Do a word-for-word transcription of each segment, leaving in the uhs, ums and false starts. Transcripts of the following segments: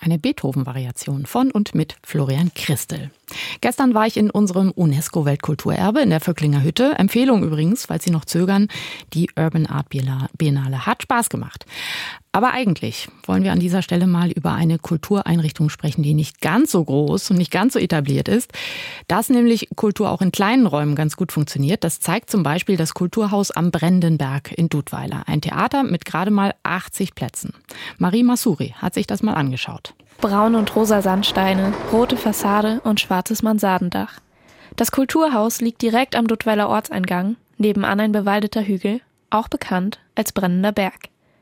Eine Beethoven-Variation von und mit Florian Christel. Gestern war ich in unserem UNESCO-Weltkulturerbe in der Vöcklinger Hütte. Empfehlung übrigens, falls Sie noch zögern, die Urban Art Biennale hat Spaß gemacht. Aber eigentlich wollen wir an dieser Stelle mal über eine Kultureinrichtung sprechen, die nicht ganz so groß und nicht ganz so etabliert ist. Dass nämlich Kultur auch in kleinen Räumen ganz gut funktioniert, das zeigt zum Beispiel das Kulturhaus am Brennenden Berg in Dudweiler. Ein Theater mit gerade mal achtzig Plätzen. Marie Masuri hat sich das mal angeschaut. Braun und rosa Sandsteine, rote Fassade und schwarzes Mansardendach. Das Kulturhaus liegt direkt am Dudweiler Ortseingang, nebenan ein bewaldeter Hügel, auch bekannt als Brennender Berg.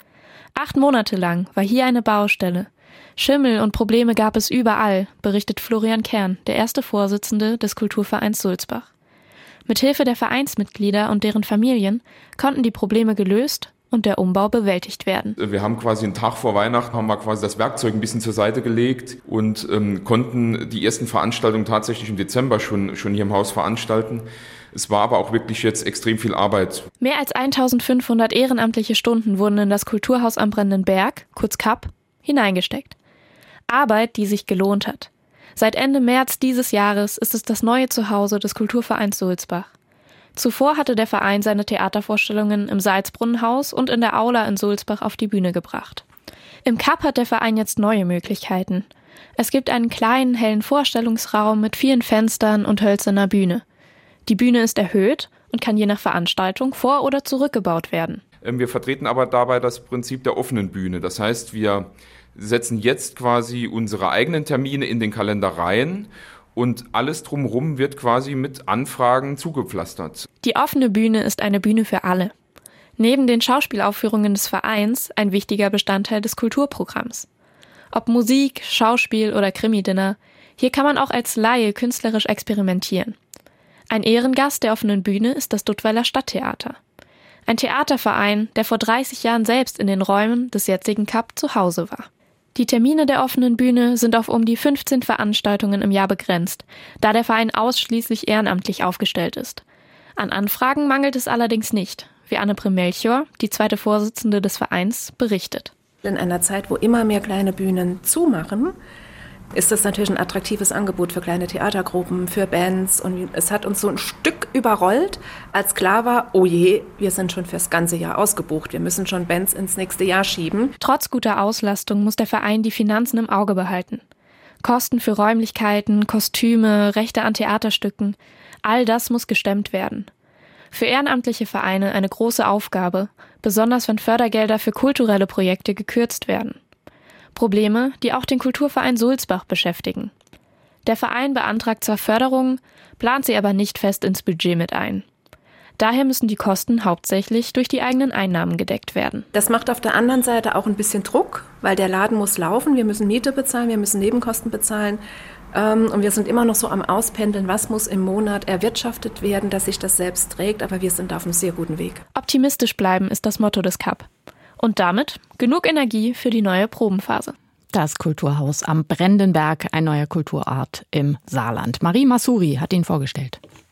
Acht Monate lang war hier eine Baustelle. Schimmel und Probleme gab es überall, berichtet Florian Kern, der erste Vorsitzende des Kulturvereins Sulzbach. Mithilfe der Vereinsmitglieder und deren Familien konnten die Probleme gelöst und der Umbau bewältigt werden. Wir haben quasi einen Tag vor Weihnachten, haben wir quasi das Werkzeug ein bisschen zur Seite gelegt und ähm, konnten die ersten Veranstaltungen tatsächlich im Dezember schon, schon hier im Haus veranstalten. Es war aber auch wirklich jetzt extrem viel Arbeit. Mehr als eintausendfünfhundert ehrenamtliche Stunden wurden in das Kulturhaus am Brennenden Berg, kurz K A B, hineingesteckt. Arbeit, die sich gelohnt hat. Seit Ende März dieses Jahres ist es das neue Zuhause des Kulturvereins Sulzbach. Zuvor hatte der Verein seine Theatervorstellungen im Salzbrunnenhaus und in der Aula in Sulzbach auf die Bühne gebracht. Im K A B hat der Verein jetzt neue Möglichkeiten. Es gibt einen kleinen, hellen Vorstellungsraum mit vielen Fenstern und hölzerner Bühne. Die Bühne ist erhöht und kann je nach Veranstaltung vor- oder zurückgebaut werden. Wir vertreten aber dabei das Prinzip der offenen Bühne. Das heißt, wir setzen jetzt quasi unsere eigenen Termine in den Kalender rein und alles drumherum wird quasi mit Anfragen zugepflastert. Die offene Bühne ist eine Bühne für alle. Neben den Schauspielaufführungen des Vereins ein wichtiger Bestandteil des Kulturprogramms. Ob Musik, Schauspiel oder Krimi-Dinner, hier kann man auch als Laie künstlerisch experimentieren. Ein Ehrengast der offenen Bühne ist das Dudweiler Stadttheater. Ein Theaterverein, der vor dreißig Jahren selbst in den Räumen des jetzigen K A B zu Hause war. Die Termine der offenen Bühne sind auf um die fünfzehn Veranstaltungen im Jahr begrenzt, da der Verein ausschließlich ehrenamtlich aufgestellt ist. An Anfragen mangelt es allerdings nicht, wie Anne-Prim Melchior, die zweite Vorsitzende des Vereins, berichtet. In einer Zeit, wo immer mehr kleine Bühnen zumachen, ist das natürlich ein attraktives Angebot für kleine Theatergruppen, für Bands. Und es hat uns so ein Stück überrollt, als klar war, oh je, wir sind schon fürs ganze Jahr ausgebucht. Wir müssen schon Bands ins nächste Jahr schieben. Trotz guter Auslastung muss der Verein die Finanzen im Auge behalten. Kosten für Räumlichkeiten, Kostüme, Rechte an Theaterstücken, all das muss gestemmt werden. Für ehrenamtliche Vereine eine große Aufgabe, besonders wenn Fördergelder für kulturelle Projekte gekürzt werden. Probleme, die auch den Kulturverein Sulzbach beschäftigen. Der Verein beantragt zwar Förderungen, plant sie aber nicht fest ins Budget mit ein. Daher müssen die Kosten hauptsächlich durch die eigenen Einnahmen gedeckt werden. Das macht auf der anderen Seite auch ein bisschen Druck, weil der Laden muss laufen. Wir müssen Miete bezahlen, wir müssen Nebenkosten bezahlen. Und wir sind immer noch so am Auspendeln, was muss im Monat erwirtschaftet werden, dass sich das selbst trägt. Aber wir sind auf einem sehr guten Weg. Optimistisch bleiben ist das Motto des K A B. Und damit genug Energie für die neue Probenphase. Das Kulturhaus am Brennenden Berg, ein neuer Kulturort im Saarland. Marie Masuri hat ihn vorgestellt.